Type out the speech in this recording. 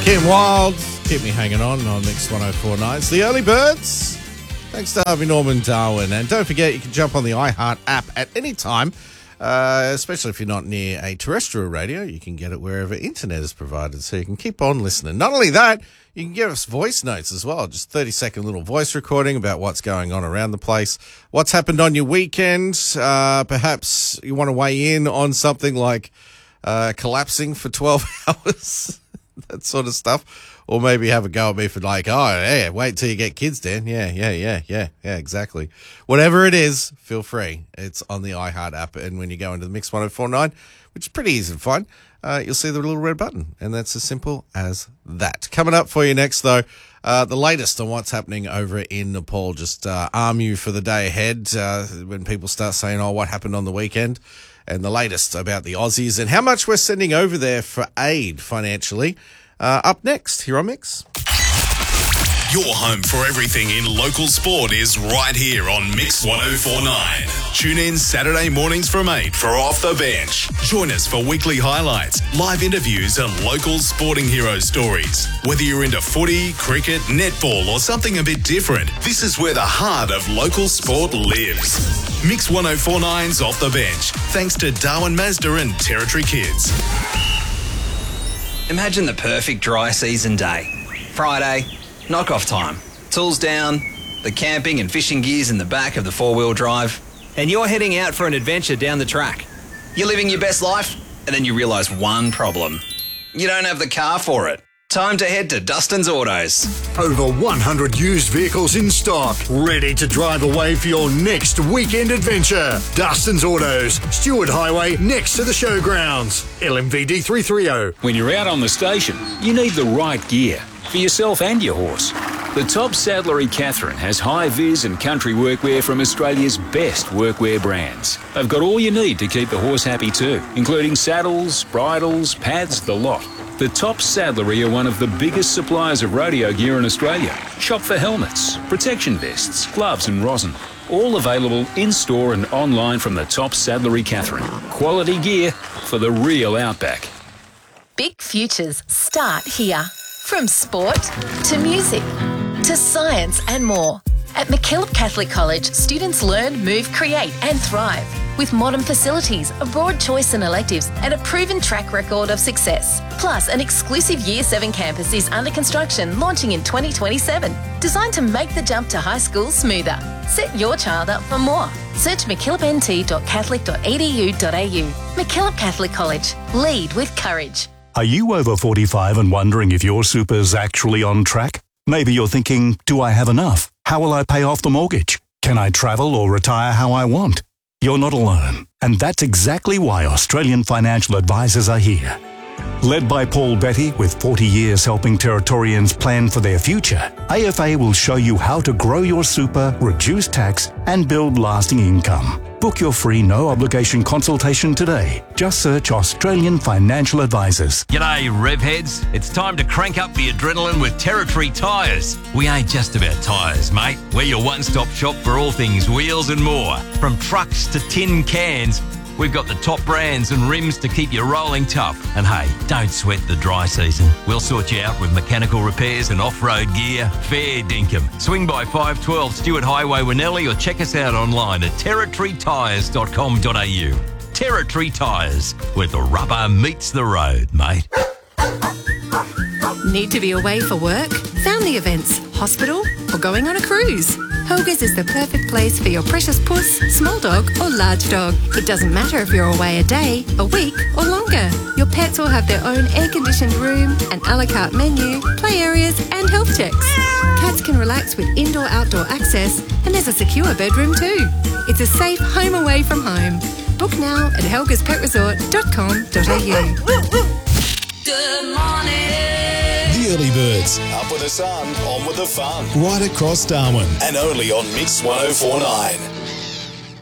Kim Wilde, keep me hanging on Mix 104.9. It's the Early Birds. Thanks to Harvey Norman Darwin. And don't forget, you can jump on the iHeart app at any time, especially if you're not near a terrestrial radio. You can get it wherever internet is provided, so you can keep on listening. Not only that, you can give us voice notes as well, just 30-second little voice recording about what's going on around the place, what's happened on your weekend. Perhaps you want to weigh in on something like collapsing for 12 hours, that sort of stuff. Or maybe have a go at me for like, oh, yeah, wait till you get kids, Dan. Yeah, exactly. Whatever it is, feel free. It's on the iHeart app. And when you go into the Mix 104.9, which is pretty easy to find, you'll see the little red button. And that's as simple as that. Coming up for you next, though, the latest on what's happening over in Nepal. Just arm you for the day ahead when people start saying, oh, what happened on the weekend? And the latest about the Aussies and how much we're sending over there for aid financially. Up next, here on Mix. Your home for everything in local sport is right here on Mix 104.9. Tune in Saturday mornings from 8 for Off the Bench. Join us for weekly highlights, live interviews and local sporting hero stories. Whether you're into footy, cricket, netball or something a bit different, this is where the heart of local sport lives. Mix 104.9's Off the Bench, thanks to Darwin Mazda and Territory Kids. Imagine the perfect dry season day. Friday, knock-off time. Tools down, the camping and fishing gear's in the back of the four-wheel drive, and you're heading out for an adventure down the track. You're living your best life, and then you realise one problem. You don't have the car for it. Time to head to Dustin's Autos. Over 100 used vehicles in stock, ready to drive away for your next weekend adventure. Dustin's Autos, Stewart Highway, next to the showgrounds. LMVD 330. When you're out on the station, you need the right gear for yourself and your horse. The top Saddlery Catherine has high-vis and country workwear from Australia's best workwear brands. They've got all you need to keep the horse happy too, including saddles, bridles, pads, the lot. The top Saddlery are one of the biggest suppliers of rodeo gear in Australia. Shop for helmets, protection vests, gloves and rosin. All available in-store and online from the top Saddlery Catherine. Quality gear for the real outback. Big futures start here. From sport to music to science and more. At MacKillop Catholic College, students learn, move, create and thrive. With modern facilities, a broad choice in electives and a proven track record of success. Plus, an exclusive Year 7 campus is under construction, launching in 2027. Designed to make the jump to high school smoother. Set your child up for more. Search mckillopnt.catholic.edu.au. MacKillop Catholic College. Lead with courage. Are you over 45 and wondering if your super's actually on track? Maybe you're thinking, do I have enough? How will I pay off the mortgage? Can I travel or retire how I want? You're not alone. And that's exactly why Australian Financial Advisors are here. Led by Paul Betty, with 40 years helping Territorians plan for their future, AFA will show you how to grow your super, reduce tax, and build lasting income. Book your free no-obligation consultation today. Just search Australian Financial Advisors. G'day, rev heads. It's time to crank up the adrenaline with Territory Tyres. We ain't just about tyres, mate. We're your one-stop shop for all things wheels and more. From trucks to tin cans, we've got the top brands and rims to keep you rolling tough. And hey, don't sweat the dry season. We'll sort you out with mechanical repairs and off-road gear. Fair dinkum. Swing by 512 Stewart Highway, Winnelli, or check us out online at territorytyres.com.au. Territory Tyres, where the rubber meets the road, mate. Need to be away for work, family events, hospital, or going on a cruise? Helga's is the perfect place for your precious puss, small dog or large dog. It doesn't matter if you're away a day, a week or longer. Your pets will have their own air-conditioned room, an a la carte menu, play areas and health checks. Cats can relax with indoor-outdoor access and there's a secure bedroom too. It's a safe home away from home. Book now at helgaspetresort.com.au. Good morning. The Early Birds, up with the sun, on with the fun, right across Darwin, and only on Mix 104.9.